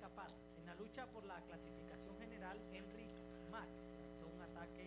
escapar. En la lucha por la clasificación general, Enric Mas lanzó un ataque